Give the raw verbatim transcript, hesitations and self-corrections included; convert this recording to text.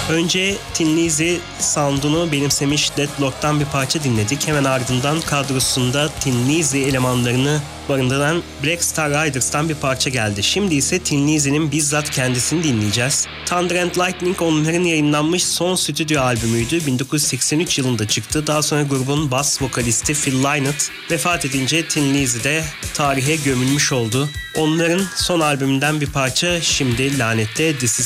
Önce Tin Lizzy sound'unu benimsemiş Deadlock'tan bir parça dinledik. Hemen ardından kadrosunda Tin Lizzy elemanlarını barındıran Black Star Riders'tan bir parça geldi. Şimdi ise Tin Lizzy'nin bizzat kendisini dinleyeceğiz. Thunder and Lightning onların yayınlanmış son stüdyo albümüydü. bin dokuz yüz seksen üç yılında çıktı. Daha sonra grubun bas vokalisti Phil Lynott vefat edince Tin Lizzy de tarihe gömülmüş oldu. Onların son albümünden bir parça şimdi Lanet'te This Is